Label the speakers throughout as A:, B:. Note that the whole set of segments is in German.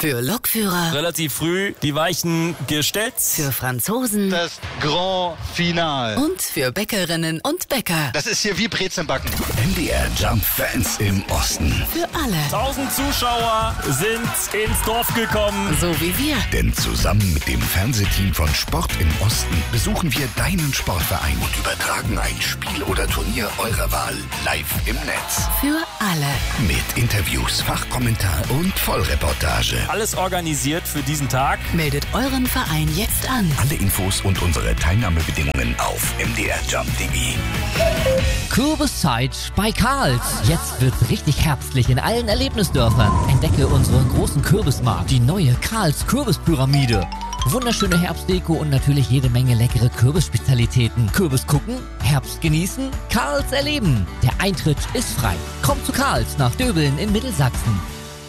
A: Für Lokführer.
B: Relativ früh die Weichen gestellt.
A: Für Franzosen.
C: Das Grand Finale.
A: Und für Bäckerinnen und Bäcker.
C: Das ist hier wie Brezelbacken.
D: MDR Jump Fans im Osten.
A: Für alle.
B: 1000 Zuschauer sind ins Dorf gekommen.
A: So wie wir.
D: Denn zusammen mit dem Fernsehteam von Sport im Osten besuchen wir deinen Sportverein und übertragen ein Spiel oder Turnier eurer Wahl live im Netz.
A: Für alle.
D: Mit Interviews, Fachkommentar und Vollreportage.
B: Alles organisiert für diesen Tag.
A: Meldet euren Verein jetzt an.
D: Alle Infos und unsere Teilnahmebedingungen auf mdrjump.de.
E: Kürbiszeit bei Karls. Jetzt wird's richtig herbstlich in allen Erlebnisdörfern. Entdecke unseren großen Kürbismarkt, die neue Karls Kürbispyramide. Wunderschöne Herbstdeko und natürlich jede Menge leckere Kürbisspezialitäten. Kürbis gucken, Herbst genießen, Karls erleben. Der Eintritt ist frei. Kommt zu Karls nach Döbeln in Mittelsachsen.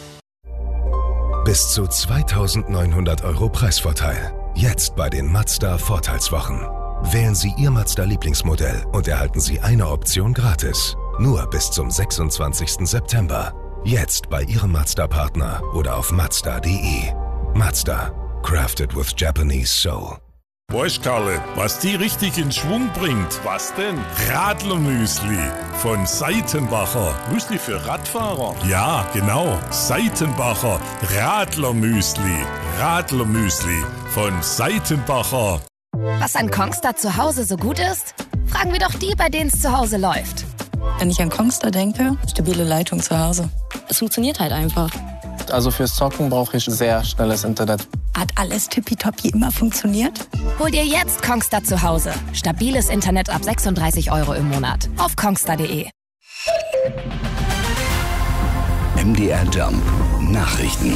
F: Bis zu 2.900 € Preisvorteil. Jetzt bei den Mazda Vorteilswochen. Wählen Sie Ihr Mazda-Lieblingsmodell und erhalten Sie eine Option gratis. Nur bis zum 26. September. Jetzt bei Ihrem Mazda-Partner oder auf Mazda.de. Mazda. Crafted with Japanese soul.
G: Weißt Karle, was die richtig in Schwung bringt? Was denn? Radlermüsli von Seitenbacher. Müsli für Radfahrer? Ja, genau. Seitenbacher Radlermüsli. Radlermüsli von Seitenbacher.
H: Was an Kongstar zu Hause so gut ist? Fragen wir doch die, bei denen es zu Hause läuft.
I: Wenn ich an Kongstar denke, stabile Leitung zu Hause.
J: Es funktioniert halt einfach.
K: Also fürs Zocken brauche ich sehr schnelles Internet.
I: Hat alles tippitoppi immer funktioniert?
H: Hol dir jetzt Kongstar zu Hause. Stabiles Internet ab 36 € im Monat. Auf kongstar.de.
D: MDR Jump Nachrichten.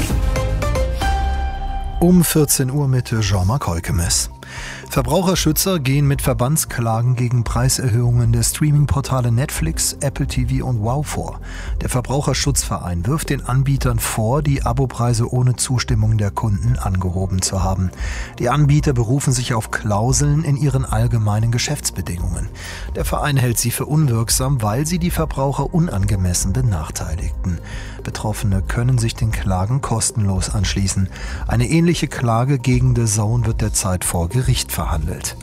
L: Um 14 Uhr mit Jean-Marc Heukemes. Verbraucherschützer gehen mit Verbandsklagen gegen Preiserhöhungen der Streaming-Portale Netflix, Apple TV und Wow vor. Der Verbraucherschutzverein wirft den Anbietern vor, die Abopreise ohne Zustimmung der Kunden angehoben zu haben. Die Anbieter berufen sich auf Klauseln in ihren allgemeinen Geschäftsbedingungen. Der Verein hält sie für unwirksam, weil sie die Verbraucher unangemessen benachteiligten. Betroffene können sich den Klagen kostenlos anschließen. Eine ähnliche Klage gegen The Zone wird derzeit vor Gericht verhandelt.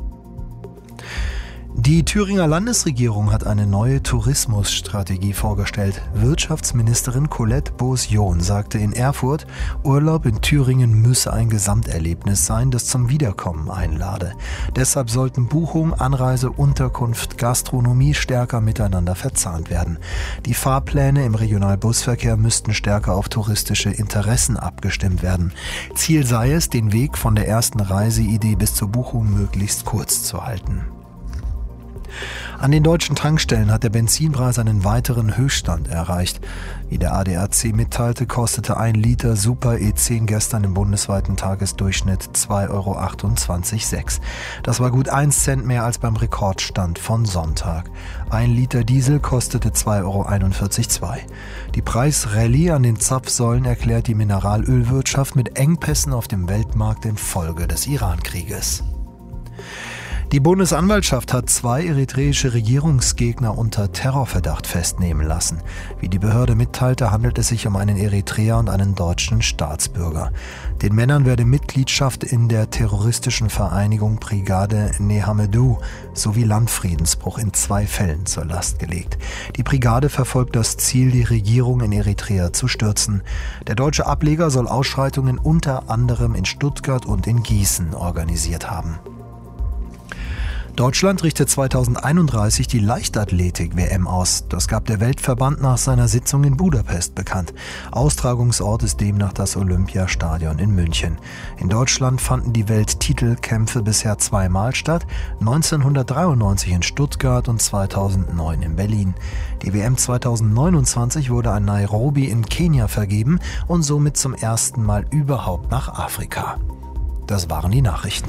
L: Die Thüringer Landesregierung hat eine neue Tourismusstrategie vorgestellt. Wirtschaftsministerin Colette Beausjon sagte in Erfurt, Urlaub in Thüringen müsse ein Gesamterlebnis sein, das zum Wiederkommen einlade. Deshalb sollten Buchung, Anreise, Unterkunft, Gastronomie stärker miteinander verzahnt werden. Die Fahrpläne im Regionalbusverkehr müssten stärker auf touristische Interessen abgestimmt werden. Ziel sei es, den Weg von der ersten Reiseidee bis zur Buchung möglichst kurz zu halten. An den deutschen Tankstellen hat der Benzinpreis einen weiteren Höchststand erreicht. Wie der ADAC mitteilte, kostete 1 Liter Super E10 gestern im bundesweiten Tagesdurchschnitt 2,28 €. Das war gut 1 Cent mehr als beim Rekordstand von Sonntag. 1 Liter Diesel kostete 2,41 €. Die Preisrallye an den Zapfsäulen erklärt die Mineralölwirtschaft mit Engpässen auf dem Weltmarkt infolge des Iran-Krieges. Die Bundesanwaltschaft hat 2 eritreische Regierungsgegner unter Terrorverdacht festnehmen lassen. Wie die Behörde mitteilte, handelt es sich um einen Eritreer und einen deutschen Staatsbürger. Den Männern werde Mitgliedschaft in der terroristischen Vereinigung Brigade Nehamedu sowie Landfriedensbruch in 2 Fällen zur Last gelegt. Die Brigade verfolgt das Ziel, die Regierung in Eritrea zu stürzen. Der deutsche Ableger soll Ausschreitungen unter anderem in Stuttgart und in Gießen organisiert haben. Deutschland richtet 2031 die Leichtathletik-WM aus. Das gab der Weltverband nach seiner Sitzung in Budapest bekannt. Austragungsort ist demnach das Olympiastadion in München. In Deutschland fanden die Welttitelkämpfe bisher 2-mal statt, 1993 in Stuttgart und 2009 in Berlin. Die WM 2029 wurde an Nairobi in Kenia vergeben und somit zum ersten Mal überhaupt nach Afrika. Das waren die Nachrichten.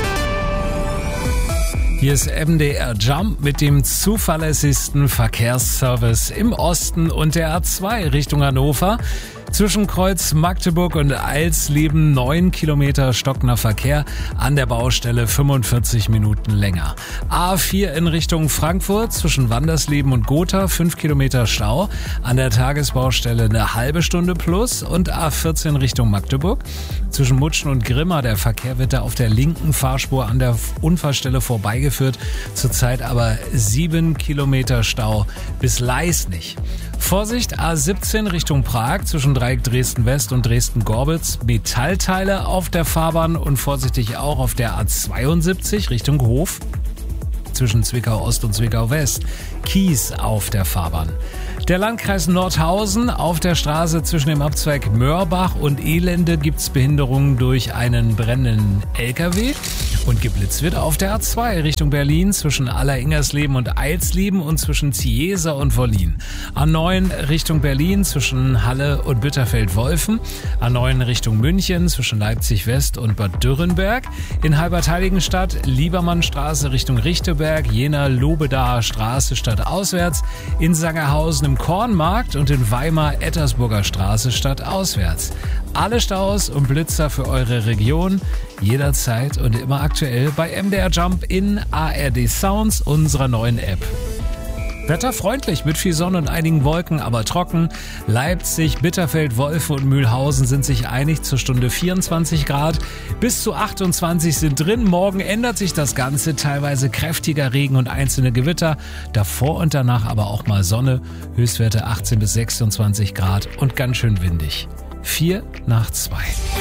M: Hier ist MDR Jump mit dem zuverlässigsten Verkehrsservice im Osten und der A2 Richtung Hannover. Zwischen Kreuz Magdeburg und Alsleben 9 Kilometer stockender Verkehr, an der Baustelle 45 Minuten länger. A4 in Richtung Frankfurt zwischen Wandersleben und Gotha 5 Kilometer Stau, an der Tagesbaustelle eine halbe Stunde plus und A14 Richtung Magdeburg. Zwischen Mutschen und Grimma, der Verkehr wird da auf der linken Fahrspur an der Unfallstelle vorbeigeführt, zurzeit aber 7 Kilometer Stau bis Leisnig. Vorsicht, A17 Richtung Prag zwischen Dreieck Dresden-West und Dresden-Gorbitz. Metallteile auf der Fahrbahn und vorsichtig auch auf der A72 Richtung Hof. Zwischen Zwickau-Ost und Zwickau-West. Kies auf der Fahrbahn. Der Landkreis Nordhausen, auf der Straße zwischen dem Abzweig Mörbach und Elende gibt's Behinderungen durch einen brennenden LKW. Und geblitzt wird auf der A2 Richtung Berlin zwischen Aller-Ingersleben und Eilsleben und zwischen Ziesa und Wollin. A9 Richtung Berlin zwischen Halle und Bitterfeld-Wolfen. A9 Richtung München zwischen Leipzig-West und Bad Dürrenberg. In Halbertheiligenstadt Liebermannstraße Richtung Richteberg, Jena Lobedaer Straße stadtauswärts. In Sangerhausen im Kornmarkt und in Weimar Ettersburger Straße stadtauswärts. Alle Staus und Blitzer für eure Region jederzeit und immer aktuell bei MDR Jump in ARD Sounds, unserer neuen App. Wetterfreundlich mit viel Sonne und einigen Wolken, aber trocken. Leipzig, Bitterfeld, Wolfe und Mühlhausen sind sich einig, zur Stunde 24 Grad. Bis zu 28 sind drin. Morgen ändert sich das Ganze. Teilweise kräftiger Regen und einzelne Gewitter. Davor und danach aber auch mal Sonne. Höchstwerte 18 bis 26 Grad und ganz schön windig. 4 nach 2.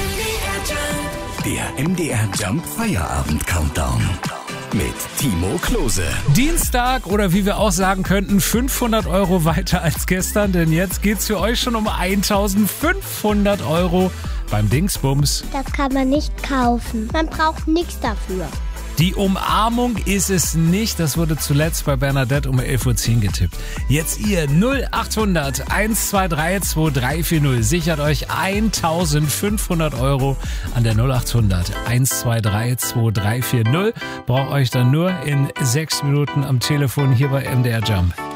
D: Der MDR Jump Feierabend Countdown mit Timo Klose.
M: Dienstag oder wie wir auch sagen könnten, 500 Euro weiter als gestern, denn jetzt geht's für euch schon um 1500 Euro beim Dingsbums.
J: Das kann man nicht kaufen. Man braucht nichts dafür.
M: Die Umarmung ist es nicht. Das wurde zuletzt bei Bernadette um 11.10 Uhr getippt. Jetzt ihr 0800 123 2340. Sichert euch 1500 Euro an der 0800 123 2340. Braucht euch dann nur in 6 Minuten am Telefon hier bei MDR Jump.